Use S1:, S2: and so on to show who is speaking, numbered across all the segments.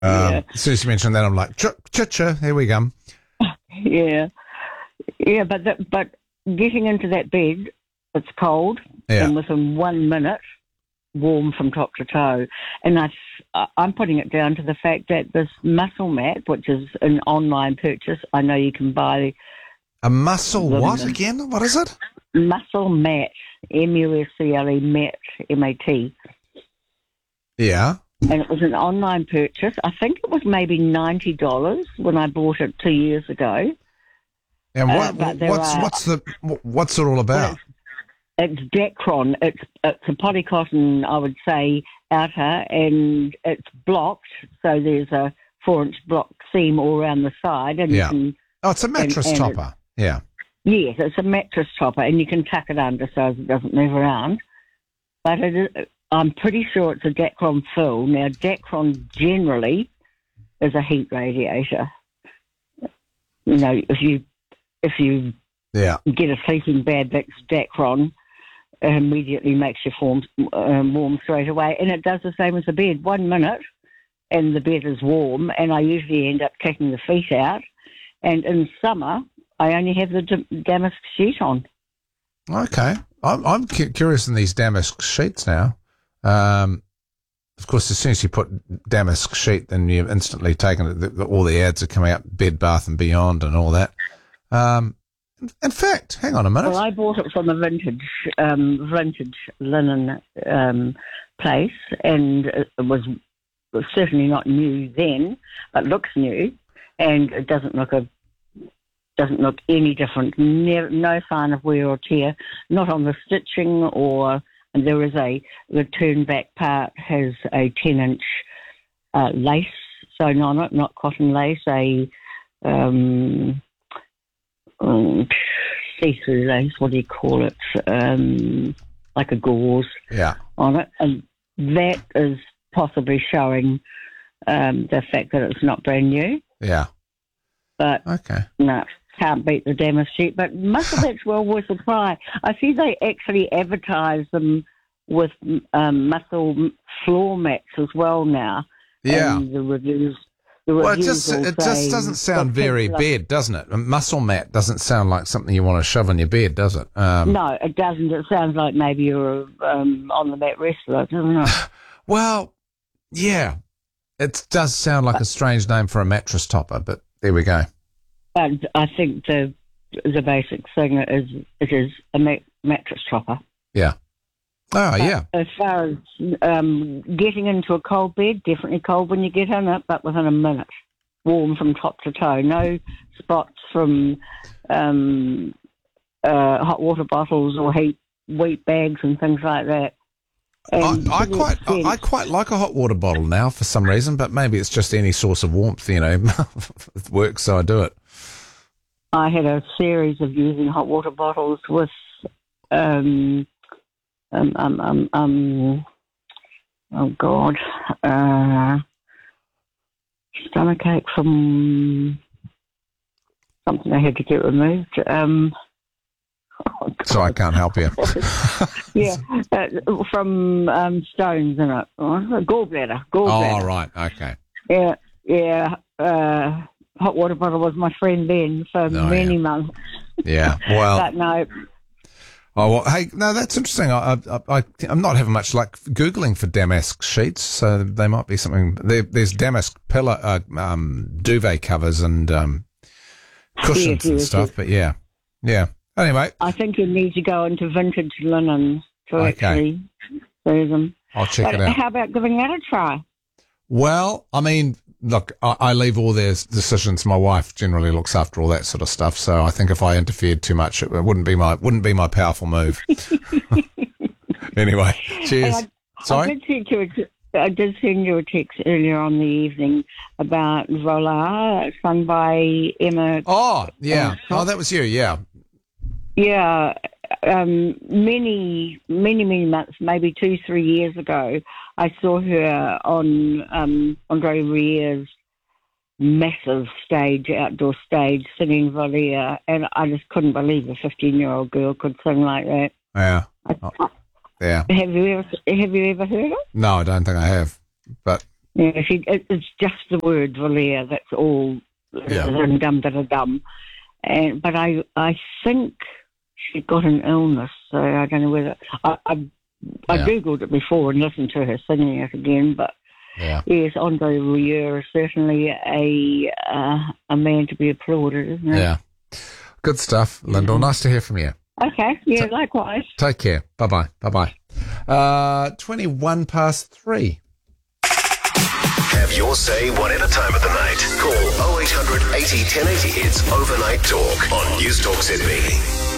S1: As soon as you mentioned that, I'm like, cha, here we go.
S2: Yeah. Yeah, but getting into that bed, it's cold, and within 1 minute, warm from top to toe. And I'm putting it down to the fact that this muscle mat, which is an online purchase, I know you can buy...
S1: A muscle what again? What is it?
S2: Muscle mat, M-U-S-C-L-E, mat, M-A-T.
S1: Yeah.
S2: And it was an online purchase. I think it was maybe $90 when I bought it 2 years ago.
S1: And what's it all about?
S2: It's Dacron. It's a polycotton, I would say, outer, and it's blocked. So there's a 4-inch block seam all around the side. And you can,
S1: it's a mattress topper. Yes,
S2: it's a mattress topper, and you can tuck it under so it doesn't move around. But I'm pretty sure it's a Dacron fill. Now, Dacron generally is a heat radiator. You know, if you get a sleeping bag that's Dacron, it immediately makes you warm straight away. And it does the same as the bed. 1 minute and the bed is warm, and I usually end up taking the feet out. And in summer, I only have the damask sheet on.
S1: Okay. I'm curious in these damask sheets now. Of course, as soon as you put damask sheet, then you've instantly taken it. All the ads are coming out, Bed Bath and Beyond and all that. In fact, hang on a minute.
S2: Well, I bought it from a vintage linen place, and it was certainly not new then, but looks new, and it doesn't look any different. No sign of wear or tear, not on the stitching and there is the turn back part has a 10-inch lace sewn on it, not cotton lace, see-through lace, what do you call it? Like a gauze on it. And that is possibly showing the fact that it's not brand new.
S1: Yeah.
S2: But no, can't beat the damask sheet. But muscle mats well worth a try. I see they actually advertise them with muscle floor mats as well now.
S1: Yeah.
S2: And the reviews.
S1: Well, it just doesn't sound very bed, doesn't it? A muscle mat doesn't sound like something you want to shove on your bed, does it?
S2: No, it doesn't. It sounds like maybe you're on the mat wrestler, doesn't it?
S1: Well, yeah. It does sound like a strange name for a mattress topper, but there we go.
S2: But I think the basic thing is it is a mattress topper.
S1: Yeah. Oh,
S2: but
S1: yeah.
S2: As far as getting into a cold bed, definitely cold when you get in it, but within a minute, warm from top to toe. No spots from hot water bottles or wheat bags and things like that.
S1: I quite like a hot water bottle now for some reason, but maybe it's just any source of warmth, it works, so I do it.
S2: I had a series of using hot water bottles with oh God, stomachache from something I had to get removed.
S1: So I can't help you.
S2: Yeah, from stones in it. Gallbladder.
S1: Oh, right, okay.
S2: Yeah. Hot water bottle was my friend then for many months.
S1: Yeah, well.
S2: But no.
S1: Oh, well, hey, no, that's interesting. I'm not having much luck Googling for damask sheets, so they might be something. There's damask pillow, duvet covers and cushions and stuff, but yeah. Anyway.
S2: I think you need to go into vintage linen to actually see them.
S1: I'll check it out.
S2: How about giving that a try?
S1: Well, I mean, look, I leave all their decisions. My wife generally looks after all that sort of stuff. So I think if I interfered too much, it wouldn't be my powerful move. Anyway, cheers. Sorry?
S2: I did send you a text earlier on the evening about Vola, sung by Emma.
S1: Oh, yeah. That was you, yeah.
S2: Yeah. Many months, maybe 2-3 years ago, I saw her on Andre Riere's massive outdoor stage, singing Volia, and I just couldn't believe a 15-year-old girl could sing like that.
S1: Yeah. Yeah.
S2: Have you ever heard it?
S1: No, I don't think I have. But
S2: Yeah, it's just the word Valere. That's all.
S1: Yeah.
S2: And dum. But I think she got an illness, so I don't know whether I googled it before and listened to her singing it again. But
S1: Yeah.
S2: yes, Andre Rieu is certainly a man to be applauded, isn't he?
S1: Yeah. Good stuff, Lyndall. Nice to hear from you.
S2: Okay. Yeah. Likewise.
S1: Take care. Bye-bye. Bye-bye. 21 past 3.
S3: Have your say whatever time of the night. Call 0800 80 1080. It's Overnight Talk on News Talk ZB.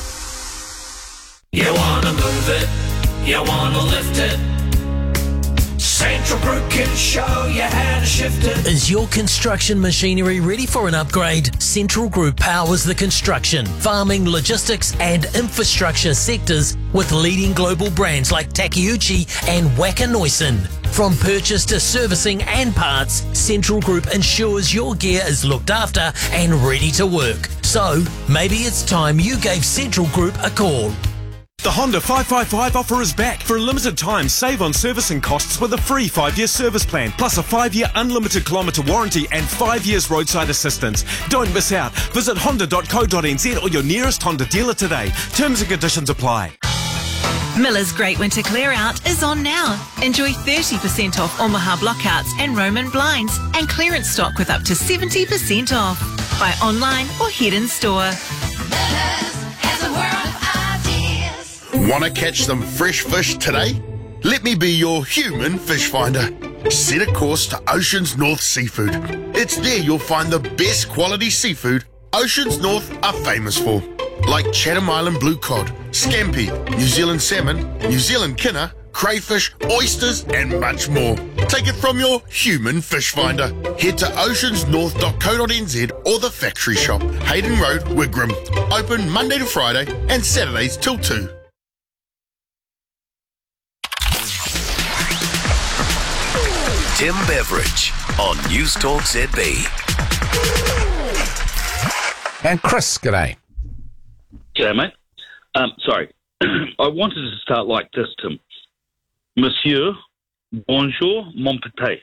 S4: You wanna move it, you wanna lift it. Central Group can show you how to shift it.
S5: Is your construction machinery ready for an upgrade? Central Group powers the construction, farming, logistics and infrastructure sectors with leading global brands like Takeuchi and Wacker Neuson. From purchase to servicing and parts, Central Group ensures your gear is looked after and ready to work. So, maybe it's time you gave Central Group a call.
S6: The Honda 555 offer is back. For a limited time, save on servicing costs with a free 5-year service plan, plus a 5-year unlimited kilometre warranty and 5 years roadside assistance. Don't miss out. Visit honda.co.nz or your nearest Honda dealer today. Terms and conditions apply.
S7: Miller's Great Winter Clear Out is on now. Enjoy 30% off Omaha blockouts and Roman blinds and clearance stock with up to 70% off. Buy online or head in store.
S8: Want to catch some fresh fish today? Let me be your human fish finder. Set a course to Oceans North Seafood. It's there you'll find the best quality seafood Oceans North are famous for, like Chatham Island blue cod, scampi, New Zealand salmon, New Zealand kinner, crayfish, oysters and much more. Take it from your human fish finder. Head to oceansnorth.co.nz or the factory shop, Hayden Road, Wigram. Open Monday to Friday and Saturdays till 2.
S3: Tim Beveridge on News Talk ZB.
S1: And Chris, g'day.
S9: G'day, mate. Sorry. I wanted to start like this, Tim. Monsieur, bonjour, mon petit.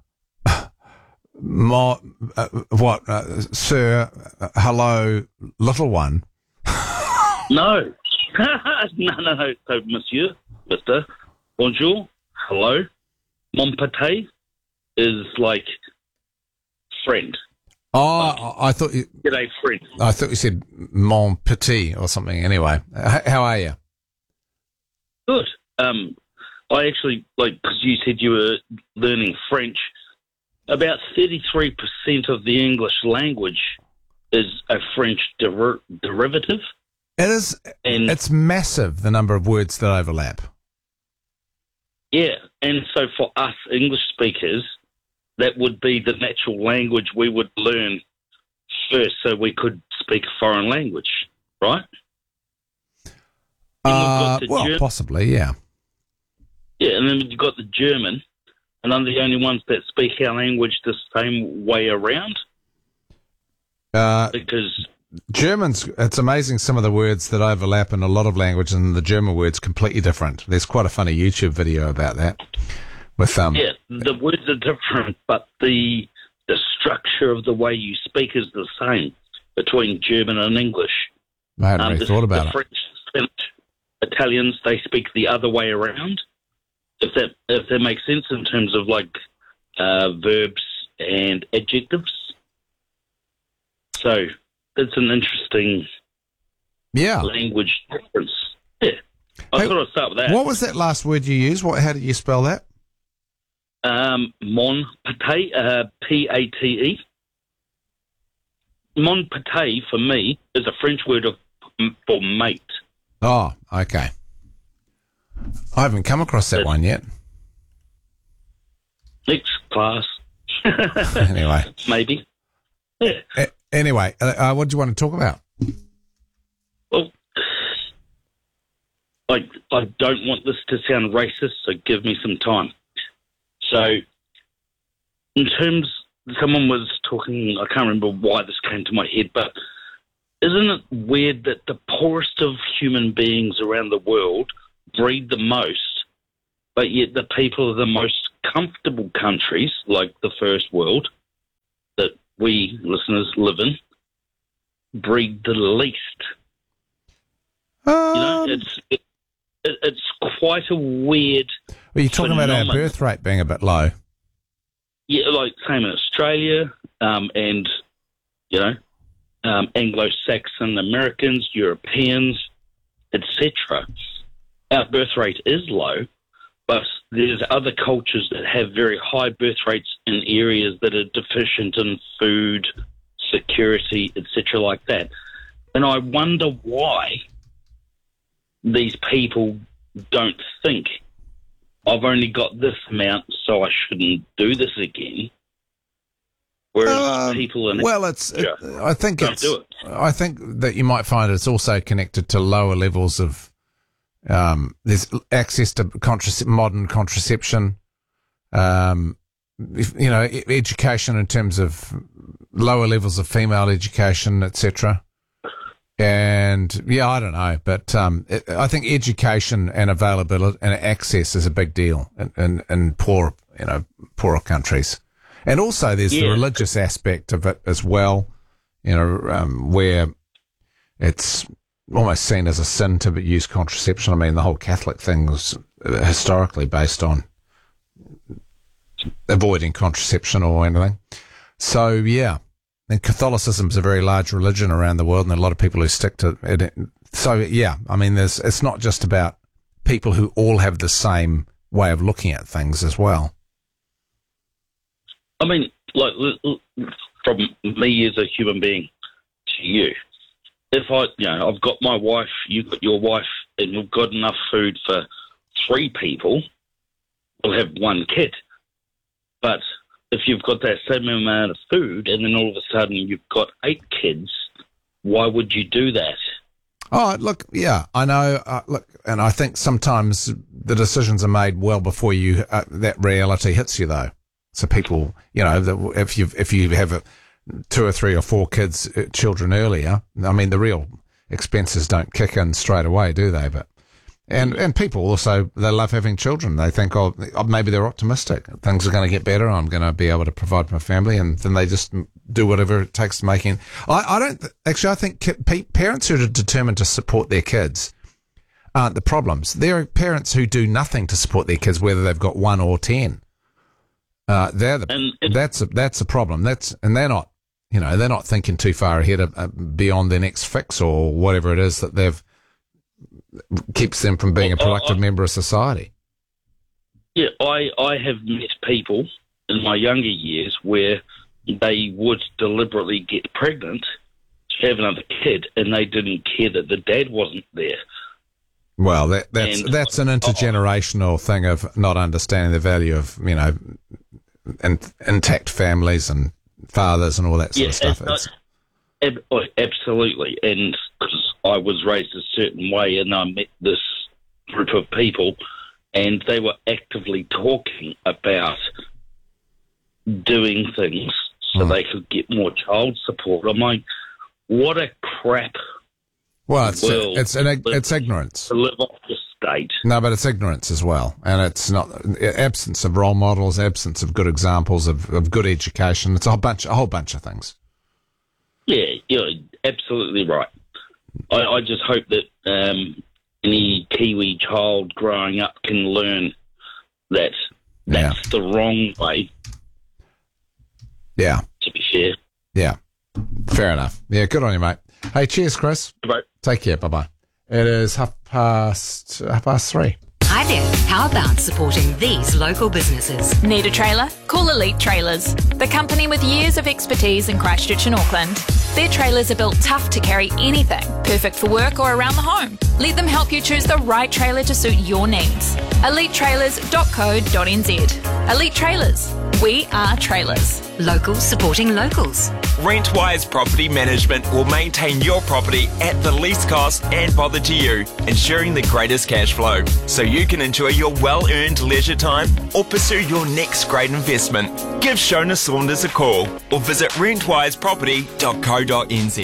S1: Sir, hello, little one?
S9: No. No. So, monsieur, mister, bonjour, hello, mon petit is like friend.
S1: Oh, I thought you...
S9: G'day, friend.
S1: I thought you said mon petit or something. Anyway, how are you?
S9: Good. I actually, because you said you were learning French, about 33% of the English language is a French derivative.
S1: It is.
S9: And
S1: it's massive, the number of words that overlap.
S9: Yeah, and so for us English speakers, that would be the natural language we would learn first so we could speak a foreign language, right?
S1: Possibly, yeah.
S9: Yeah, and then you've got the German, and I'm the only ones that speak our language the same way around. Because
S1: German's, it's amazing some of the words that overlap in a lot of languages, and the German word's completely different. There's quite a funny YouTube video about that. With
S9: yeah, the words are different, but the structure of the way you speak is the same between German and English.
S1: I hadn't really thought about
S9: the French, Spanish, Italians, they speak the other way around. If that makes sense in terms of verbs and adjectives. So that's an interesting language difference. Yeah. I thought I'd start with that.
S1: What was that last word you used? How did you spell that?
S9: Mon pate, P-A-T-E. Mon pate, for me, is a French word for mate.
S1: Oh, okay. I haven't come across that one yet.
S9: Next class.
S1: Anyway.
S9: Maybe. Yeah.
S1: Anyway, what do you want to talk about?
S9: Well, I don't want this to sound racist, so give me some time. So, in terms, someone was talking, I can't remember why this came to my head, but isn't it weird that the poorest of human beings around the world breed the most, but yet the people are the most comfortable countries like the first world that we listeners live in breed the least. It's quite a weird.
S1: Are you talking about our birth rate being a bit low?
S9: Yeah, like same in Australia, and Anglo-Saxon Americans, Europeans, etc. Our birth rate is low, but there's other cultures that have very high birth rates in areas that are deficient in food, security, etc. like that. And I wonder why these people don't think, I've only got this amount, so I shouldn't do this again. Whereas people in
S1: I think that you might find it's also connected to lower levels of there's access to modern contraception, education in terms of lower levels of female education, etc. And I don't know, but I think education and availability and access is a big deal in poorer countries. And also there's the religious aspect of it as well, where it's almost seen as a sin to use contraception. I mean, the whole Catholic thing was historically based on avoiding contraception or anything. So, and Catholicism is a very large religion around the world, and there are a lot of people who stick to it. So, I mean, it's not just about people who all have the same way of looking at things as well.
S9: I mean, like, from me as a human being to you, if I've got my wife, you've got your wife, and we've got enough food for 3 people, we'll have 1 kid. But if you've got that same amount of food and then all of a sudden you've got 8 kids, why would you do that?
S1: Oh, look, I know. And I think sometimes the decisions are made well before you that reality hits you, though. So people, if you have 2 or 3 or 4 children earlier, I mean, the real expenses don't kick in straight away, do they? But and people also, they love having children. They think, maybe they're optimistic. Things are going to get better. I'm going to be able to provide for my family, and then they just do whatever it takes to make it. I think parents who are determined to support their kids aren't the problems. There are parents who do nothing to support their kids, whether they've got 1 or 10. That's a problem. They're not, they're not thinking too far ahead beyond their next fix or whatever it is that keeps them from being a productive member of society.
S9: Yeah, I have met people in my younger years where they would deliberately get pregnant to have another kid, and they didn't care that the dad wasn't there.
S1: Well, that's an intergenerational thing of not understanding the value of intact families and fathers and all that sort of stuff.
S9: Absolutely, and because I was raised a certain way, and I met this group of people, and they were actively talking about doing things so they could get more child support. I'm like, what a crap.
S1: Well, it's ignorance.
S9: To live off the state.
S1: No, but it's ignorance as well. And it's not absence of role models, absence of good examples of good education. It's a whole bunch of things.
S9: Yeah, you're absolutely right. I just hope that any Kiwi child growing up can learn that that's the wrong way.
S1: Yeah.
S9: To be fair.
S1: Yeah. Fair enough. Yeah, good on you, mate. Hey, cheers, Chris.
S9: Bye.
S1: Take care. Bye-bye. It is 3:30.
S10: Hi there. How about supporting these local businesses?
S11: Need a trailer? Call Elite Trailers, the company with years of expertise in Christchurch and Auckland. Their trailers are built tough to carry anything, perfect for work or around the home. Let them help you choose the right trailer to suit your needs. EliteTrailers.co.nz. Elite Trailers. We are trailers.
S10: Locals supporting locals.
S12: Rentwise Property Management will maintain your property at the least cost and bother to you, ensuring the greatest cash flow, so you can enjoy your well-earned leisure time or pursue your next great investment. Give Shona Saunders a call or visit rentwiseproperty.co.nz.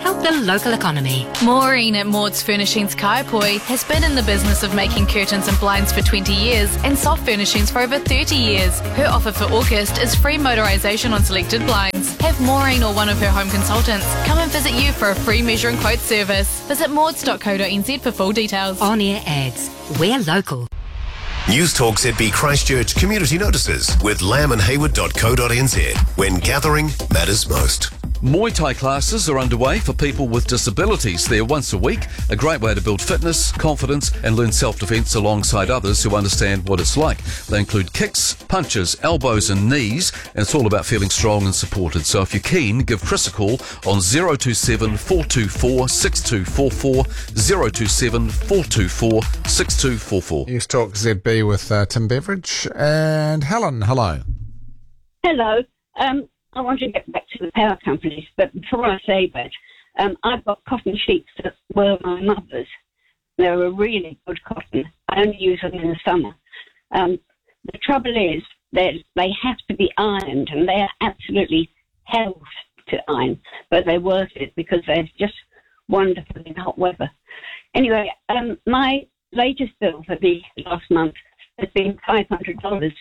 S10: help the local economy.
S11: Maureen at Maud's Furnishings Kaiapoi has been in the business of making curtains and blinds for 20 years and soft furnishings for over 30 years. Her offer for August is free motorisation on selected blinds. Have Maureen or one of her home consultants come and visit you for a free measure and quote service. Visit mauds.co.nz for full details.
S10: On-air ads. We're local.
S3: News Talk ZB Christchurch community notices with lambandhayward.co.nz. When gathering matters most.
S13: Muay Thai classes are underway for people with disabilities. They're once a week, a great way to build fitness, confidence and learn self-defence alongside others who understand what it's like. They include kicks, punches, elbows and knees, and it's all about feeling strong and supported. So if you're keen, give Chris a call on 027 424 6244, 027 424 6244.
S1: News Talk ZB with Tim Beveridge and Helen. Hello.
S14: Hello. I want to get back to the power companies, but before I say that, I've got cotton sheets that were my mother's. They're a really good cotton. I only use them in the summer. The trouble is that they have to be ironed, and they are absolutely hell to iron, but they're worth it because they're just wonderful in hot weather. Anyway, my latest bill for the last month has been $500.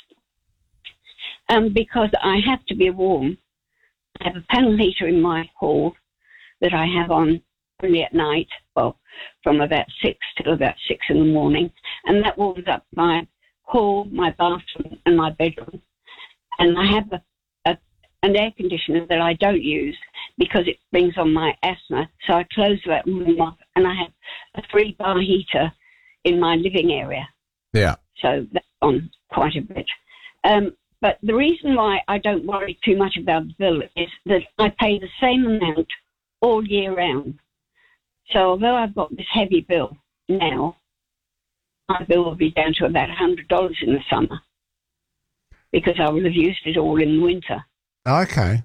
S14: Because I have to be warm. I have a panel heater in my hall that I have on only at night, well, from about 6 to about 6 in the morning, and that warms up my hall, my bathroom, and my bedroom. And I have an air conditioner that I don't use because it brings on my asthma, so I close that room off, and I have a 3-bar heater in my living area.
S1: Yeah.
S14: So that's on quite a bit. But the reason why I don't worry too much about the bill is that I pay the same amount all year round. So although I've got this heavy bill now, my bill will be down to about $100 in the summer because I will have used it all in the winter.
S1: Okay.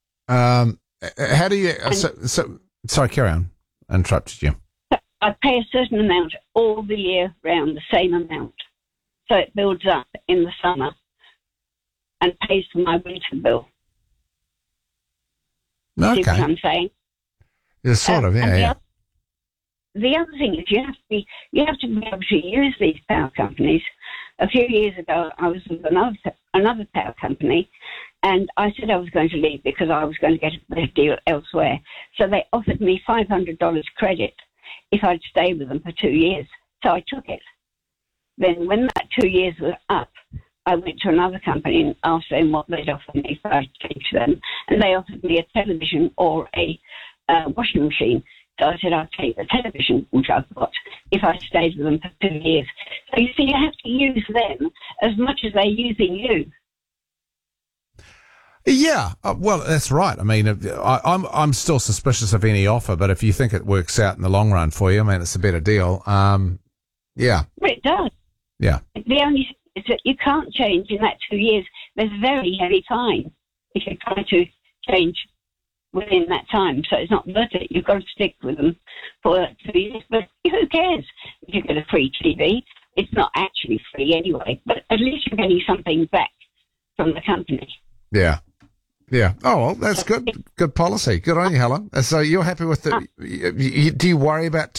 S1: How do you... sorry, carry on. I interrupted you.
S14: I pay a certain amount all the year round, the same amount. So it builds up in the summer and pays for my winter bill.
S1: Okay.
S14: See what I'm saying?
S1: Yeah, sort of, yeah.
S14: The other thing is you have to be able to use these power companies. A few years ago, I was with another power company, and I said I was going to leave because I was going to get a better deal elsewhere. So they offered me $500 credit if I'd stay with them for 2 years. So I took it. Then when that 2 years was up, I went to another company and asked them what they'd offer me if I'd change them. And they offered me a television or a washing machine. So I said, I'll take the television, which I've got, if I stayed with them for 2 years. So you see, you have to use them as much as they're using you.
S1: Yeah, well, that's right. I mean, I'm still suspicious of any offer, but if you think it works out in the long run for you, I mean, it's a better deal. Yeah.
S14: Well, it does.
S1: Yeah.
S14: The only thing is that you can't change in that 2 years. There's a very heavy fine if you try to change within that time, so it's not worth it. You've got to stick with them for 2 years. But who cares if you get a free TV? It's not actually free anyway, but at least you're getting something back from the company.
S1: Yeah. Yeah. Oh, well, that's good. Good policy. Good on you, Helen. So you're happy with the? Do you worry about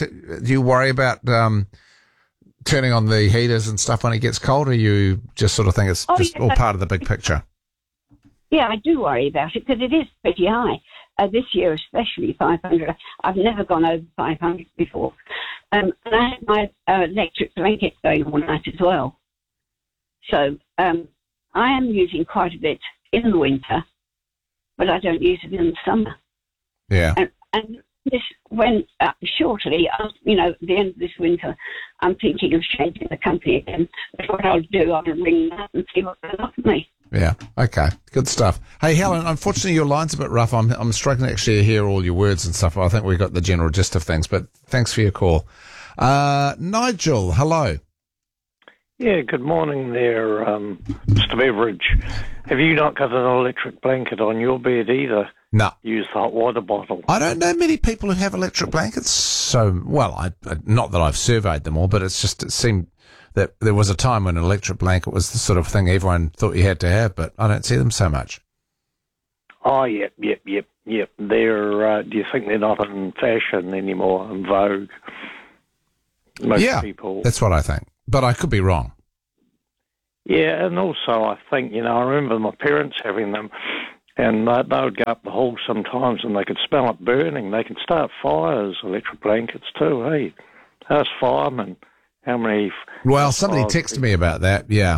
S1: turning on the heaters and stuff when it gets cold, or you just sort of think it's just all part of the big picture?
S14: Yeah, I do worry about it because it is pretty high. This year especially, 500. I've never gone over 500 before. And I had my electric blanket going all night as well. So I am using quite a bit in the winter, but I don't use it in the summer.
S1: Yeah.
S14: And this went shortly, at the end of this winter, I'm thinking of changing the company again. But what I'll do, I'll ring them up and see what they'll offer me.
S1: Yeah. Okay. Good stuff. Hey, Helen, unfortunately your line's a bit rough. I'm struggling to actually hear all your words and stuff. I think we got the general gist of things, but thanks for your call. Nigel, hello.
S15: Yeah, good morning there, Mr. Beveridge. Have you not got an electric blanket on your bed either?
S1: No.
S15: Use the hot water bottle.
S1: I don't know many people who have electric blankets. So, well, not that I've surveyed them all, but it seemed that there was a time when an electric blanket was the sort of thing everyone thought you had to have, but I don't see them so much.
S15: Oh, yep. They're. Do you think they're not in fashion anymore, in vogue? Most people.
S1: That's what I think. But I could be wrong.
S15: Yeah, and also I think, I remember my parents having them, and they would go up the hall sometimes and they could smell it burning. They can start fires, electric blankets too, hey? Ask firemen how many...
S1: Well, somebody texted me about that, yeah.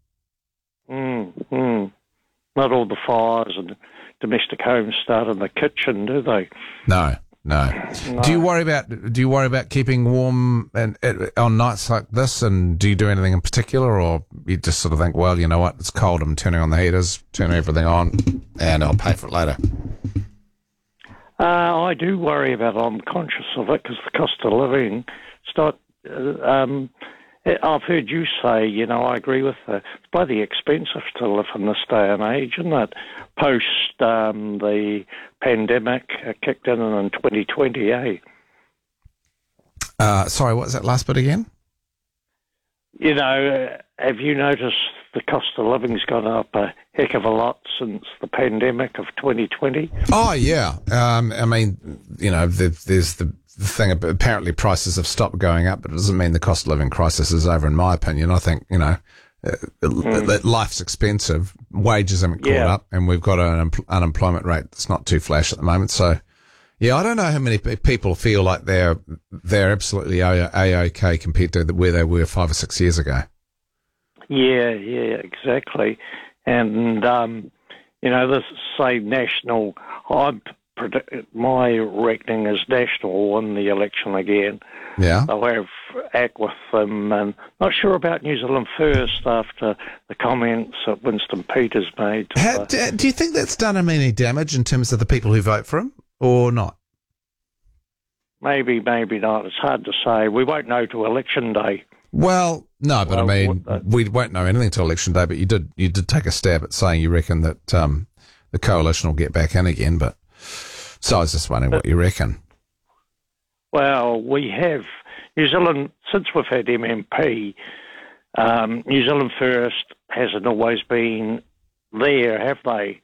S15: Not all the fires and domestic homes start in the kitchen, do they?
S1: No. Do you worry about keeping warm and on nights like this? And do you do anything in particular, or you just sort of think, well, you know what, it's cold, I'm turning on the heaters, turning everything on, and I'll pay for it later?
S15: I do worry about it. I'm conscious of it because the cost of living. It's not. I've heard you say, I agree with that. It's bloody expensive to live in this day and age, isn't it? Post the pandemic kicked in 2020, eh?
S1: Sorry, what was that last bit again?
S15: Have you noticed the cost of living's gone up a heck of a lot since the pandemic of 2020?
S1: Oh, yeah. I mean, there's the thing, apparently prices have stopped going up, but it doesn't mean the cost of living crisis is over, in my opinion. I think, life's expensive, wages haven't caught up, and we've got an unemployment rate that's not too flash at the moment. So, yeah, I don't know how many people feel like they're absolutely A-OK compared to where they were 5 or 6 years ago. Yeah,
S15: exactly. And, this say national, my reckoning is National will win the election again.
S1: Yeah.
S15: They'll have act with them. And not sure about New Zealand First after the comments that Winston Peters made.
S1: Do you think that's done him any damage in terms of the people who vote for him, or not?
S15: Maybe not. It's hard to say. We won't know till election day.
S1: Well, no, but we won't know anything till election day. But you did take a stab at saying you reckon that the coalition will get back in again. But so I was just wondering what you reckon.
S15: Well, we have New Zealand since we've had MMP. New Zealand First hasn't always been there, have they?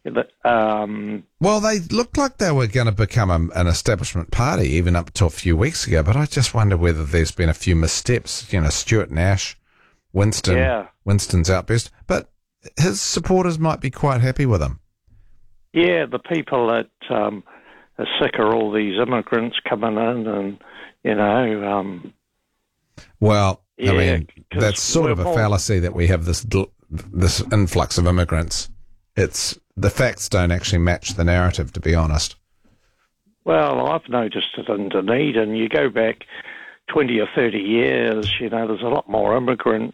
S1: Well, they looked like they were going to become an establishment party even up to a few weeks ago, but I just wonder whether there's been a few missteps. Stuart Nash, Winston's outburst, but his supporters might be quite happy with him.
S15: Yeah, the people that are sick of all these immigrants coming in and, Well,
S1: I mean, that's sort of a fallacy that we have this influx of immigrants. The facts don't actually match the narrative, to be honest.
S15: Well, I've noticed it in Dunedin. You go back 20 or 30 years, there's a lot more immigrants.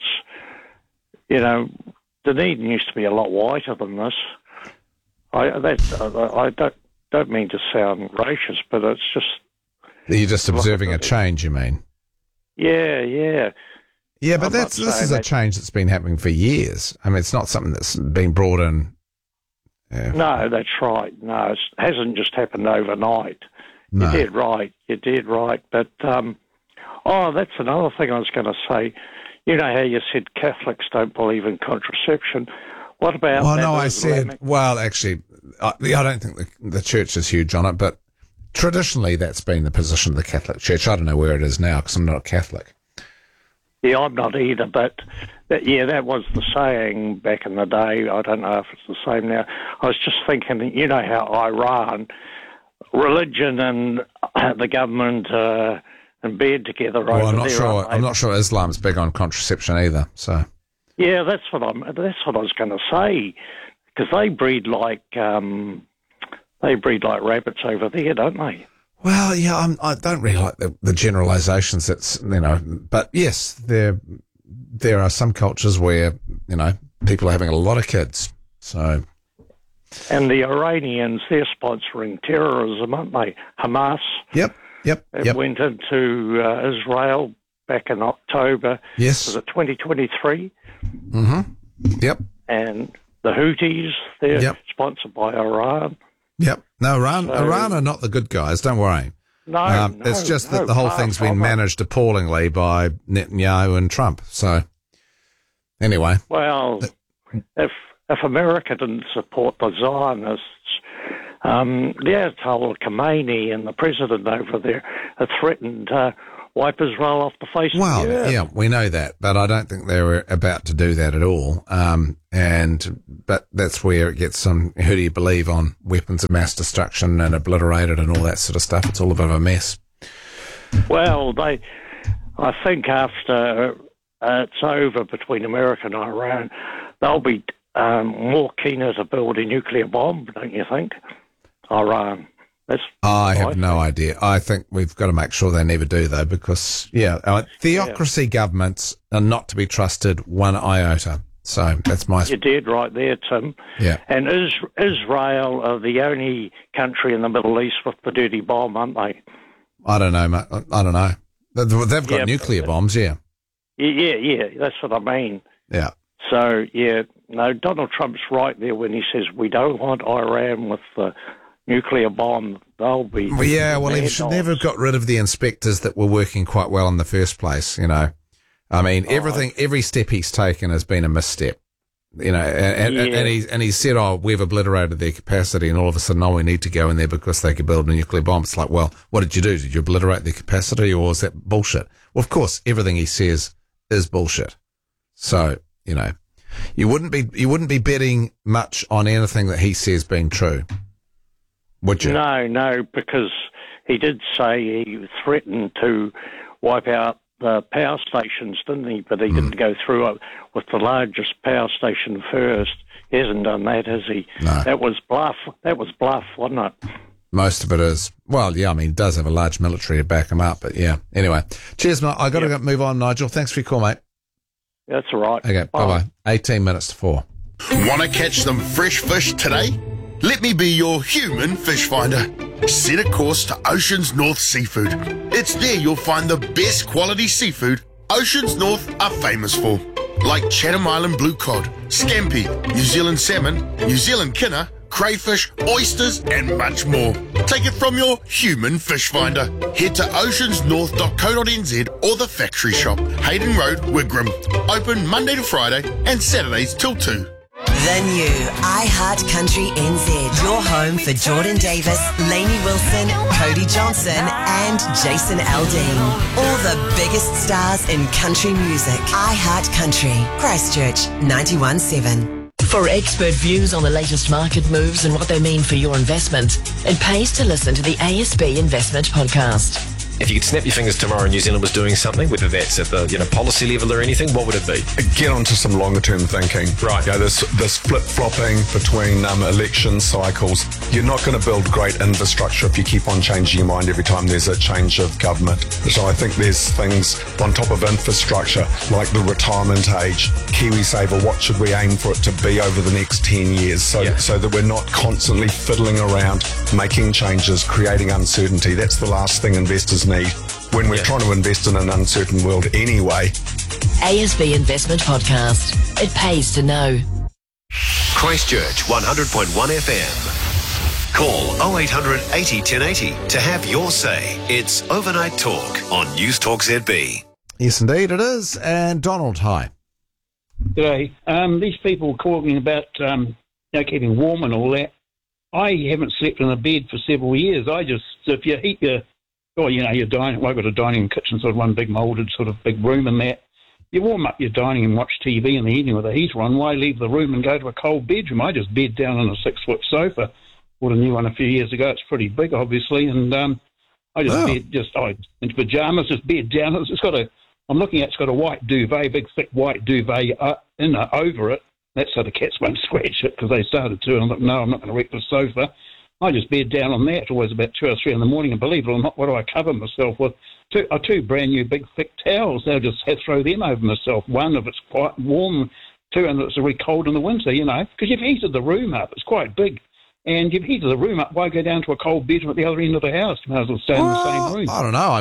S15: Dunedin used to be a lot whiter than this. I don't mean to sound racist, but it's just...
S1: You're just observing a change, you mean?
S15: Yeah.
S1: Yeah, but this is a change that's been happening for years. I mean, it's not something that's been brought in... Yeah.
S15: No, that's right. No, it hasn't just happened overnight. No. You did right. But, that's another thing I was going to say. You know how you said Catholics don't believe in contraception? What about...
S1: Well, no, I said... Well, actually, I don't think the church is huge on it, but traditionally that's been the position of the Catholic Church. I don't know where it is now because I'm not Catholic.
S15: Yeah, I'm not either, but that was the saying back in the day. I don't know if it's the same now. I was just thinking, how Iran, religion and the government in bed together.
S1: Well, I'm not sure Islam's big on contraception either. So.
S15: Yeah, that's what I was going to say, because they breed like rabbits over there, don't they?
S1: Well, yeah, I don't really like the generalisations. That's but yes, there are some cultures where people are having a lot of kids. So,
S15: and the Iranians, they're sponsoring terrorism, aren't they? Hamas.
S1: Yep.
S15: It went into Israel back in October.
S1: Yes.
S15: Was it 2023?
S1: Mm-hmm. Yep.
S15: And the Houthis, they're sponsored by Iran.
S1: Yep. No, Iran are not the good guys. Don't worry.
S15: No,
S1: it's just that the whole thing's been managed appallingly by Netanyahu and Trump. So, anyway.
S15: Well, if if America didn't support the Zionists, the Ayatollah Khomeini and the president over there have threatened to wipe Israel off the face of the earth.
S1: Well, yeah, we know that, but I don't think they were about to do that at all. But that's where it gets some, who do you believe on weapons of mass destruction and obliterated and all that sort of stuff. It's all a bit of a mess.
S15: Well, I think after it's over between America and Iran, they'll be more keener to build a nuclear bomb, don't you think? Iran.
S1: I have no idea. I think we've got to make sure they never do, though, because, theocracy governments are not to be trusted one iota. So that's my...
S15: You're dead right there, Tim.
S1: Yeah.
S15: And Israel are the only country in the Middle East with the dirty bomb, aren't they?
S1: I don't know, mate. I don't know. They've got nuclear bombs, yeah.
S15: Yeah, that's what I mean.
S1: Yeah.
S15: So, Donald Trump's right there when he says we don't want Iran with the nuclear bomb. They'll be...
S1: Well, he should never have got rid of the inspectors that were working quite well in the first place, I mean, every step he's taken has been a misstep, and he said, we've obliterated their capacity, and all of a sudden, we need to go in there because they could build a nuclear bomb. It's like, well, what did you do? Did you obliterate their capacity, or is that bullshit? Well, of course, everything he says is bullshit. So, you wouldn't be betting much on anything that he says being true, would you?
S15: No, because he did say he threatened to wipe out the power stations, didn't he? But he didn't go through it with the largest power station first. He hasn't done that, has he?
S1: No.
S15: That was bluff, wasn't it?
S1: Most of it is. Well, yeah, I mean, he does have a large military to back him up, but yeah. Anyway, cheers, mate. I got to move on, Nigel. Thanks for your call, mate.
S15: That's all right.
S1: Okay, bye-bye. 18 minutes to 4.
S8: Want to catch some fresh fish today? Let me be your human fish finder. Set a course to Oceans North Seafood. It's there you'll find the best quality seafood Oceans North are famous for, like Chatham Island blue cod, scampi, New Zealand salmon, New Zealand kinner, crayfish, oysters, and much more. Take it from your human fish finder. Head to oceansnorth.co.nz or the factory shop, Hayden Road, Wigram. Open Monday to Friday and Saturdays till 2.
S16: The new iHeart Country NZ. Your home for Jordan Davis, Lainey Wilson, Cody Johnson and Jason Aldean. All the biggest stars in country music. iHeart Country. Christchurch 91.7.
S17: For expert views on the latest market moves and what they mean for your investment, it pays to listen to the ASB Investment Podcast.
S18: If you could snap your fingers tomorrow New Zealand was doing something, whether that's at the policy level or anything, what would it be?
S19: Get onto some longer term thinking.
S18: Right.
S19: This flip-flopping between election cycles, you're not going to build great infrastructure if you keep on changing your mind every time there's a change of government. So I think there's things on top of infrastructure, like the retirement age, KiwiSaver, what should we aim for it to be over the next 10 years so that we're not constantly fiddling around, making changes, creating uncertainty. That's the last thing investors need when we're trying to invest in an uncertain world anyway.
S17: ASB Investment Podcast. It pays to know.
S3: Christchurch 100.1 FM. Call 0800 80 1080 to have your say. It's Overnight Talk on News Talk ZB.
S1: Yes, indeed it is. And Donald, hi.
S20: G'day. These people talking about keeping warm and all that. I haven't slept in a bed for several years. If you heat your dining, I've got a dining and kitchen, sort of one big moulded sort of big room in that. You warm up your dining and watch TV in the evening with the heater on. Why leave the room and go to a cold bedroom? I just bed down on a 6-foot sofa. Bought a new one a few years ago. It's pretty big, obviously, and I just into pajamas, just bed down. I'm looking at it's got a white duvet, big thick white duvet over it. That's so the cats won't scratch it because they started to. And I'm like, no, I'm not going to wreck the sofa. I just bed down on that always about 2 or 3 in the morning, and believe it or not, what do I cover myself with? Two brand new big thick towels. I'll just throw them over myself. One if it's quite warm, 2 and it's really cold in the winter, because you've heated the room up. It's quite big. And you've heated the room up. Why go down to a cold bedroom at the other end of the house? You might as well stay in the same room.
S1: I don't know.